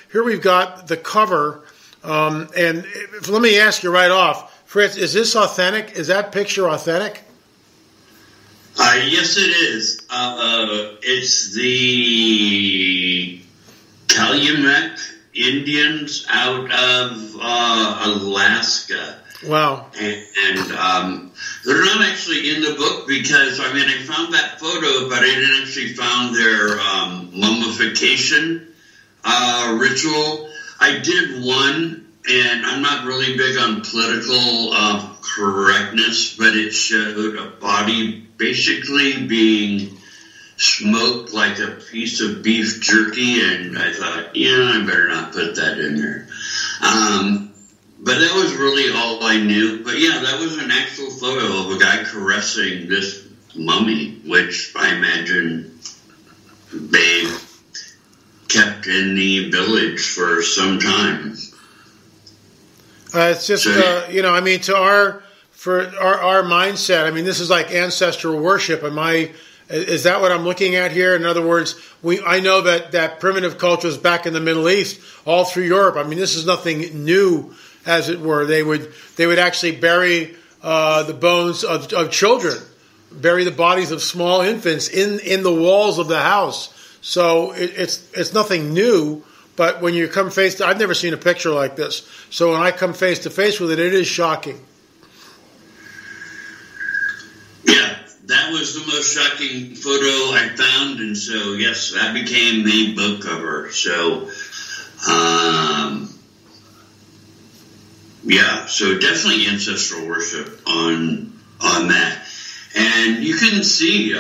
here we've got the cover, and let me ask you right off, Fritz, is this authentic? Is that picture authentic? Yes, it is. It's the Calumet Indians out of Alaska. Wow. And they're not actually in the book because, I found that photo, but I didn't actually found their mummification ritual. I did one, and I'm not really big on political correctness, but it showed a body basically being smoked like a piece of beef jerky, and I thought, I better not put that in there. But that was really all I knew. But yeah, that was an actual photo of a guy caressing this mummy, which I imagine they kept in the village for some time. It's just, to our mindset, this is like ancestral worship. Is that what I'm looking at here? In other words, I know that primitive cultures back in the Middle East, all through Europe, this is nothing new, as it were. They would actually bury the bones of children, bury the bodies of small infants in the walls of the house. So it's nothing new. But when you come I've never seen a picture like this. So when I come face to face with it, it is shocking. Yeah, that was the most shocking photo I found, and so yes, that became the book cover. So, so definitely ancestral worship on that, and you can see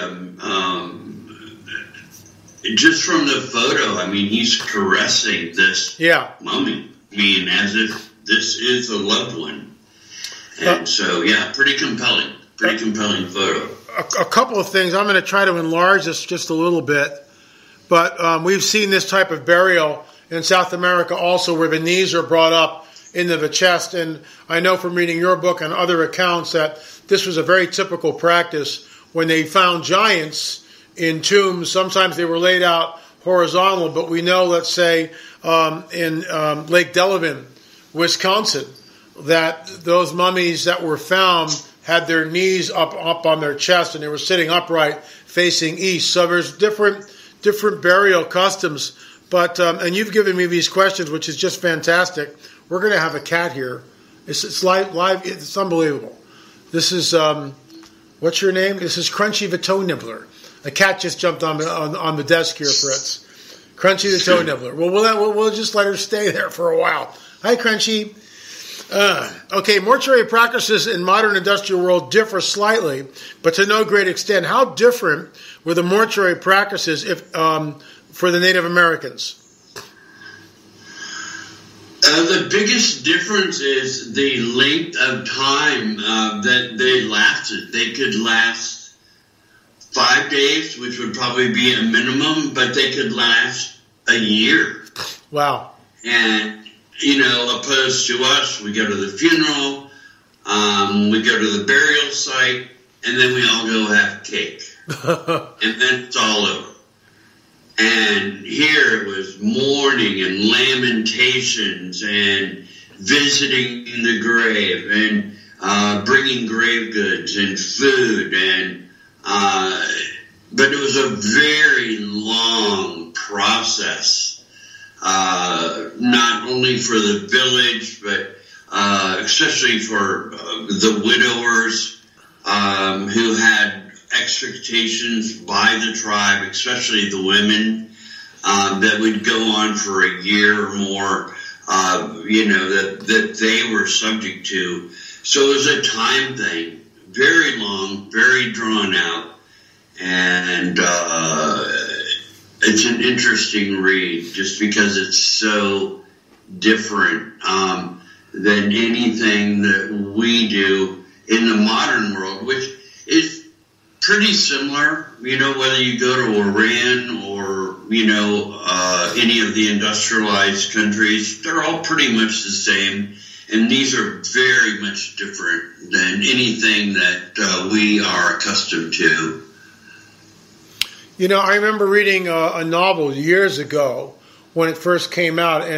just from the photo. He's caressing this mummy. As if this is a loved one, and pretty compelling. Pretty compelling photo. A couple of things. I'm going to try to enlarge this just a little bit. But we've seen this type of burial in South America also, where the knees are brought up into the chest. And I know from reading your book and other accounts that this was a very typical practice when they found giants in tombs. Sometimes they were laid out horizontal, but we know, let's say, in Lake Delavan, Wisconsin, that those mummies that were found had their knees up on their chest, and they were sitting upright facing east. So there's different burial customs. But and you've given me these questions, which is just fantastic. We're going to have a cat here. It's live. It's unbelievable. This is what's your name? This is Crunchy the Toe Nibbler. A cat just jumped on the desk here, Fritz. Crunchy the Toe Nibbler. Well, we'll just let her stay there for a while. Hi, Crunchy. Okay, mortuary practices in modern industrial world differ slightly, but to no great extent. How different were the mortuary practices for the Native Americans? The biggest difference is the length of time that they lasted. They could last 5 days, which would probably be a minimum, but they could last a year. Wow. And opposed to us, we go to the funeral, we go to the burial site, and then we all go have cake. And then it's all over. And here it was mourning and lamentations and visiting the grave and bringing grave goods and food. But it was a very long process. Not only for the village, but especially for the widowers who had expectations by the tribe, especially the women, that would go on for a year or more, that they were subject to. So it was a time thing, very long, very drawn out, and it's an interesting read just because it's so different than anything that we do in the modern world, which is pretty similar, whether you go to Iran or, any of the industrialized countries, they're all pretty much the same. And these are very much different than anything that we are accustomed to. I remember reading a novel years ago when it first came out,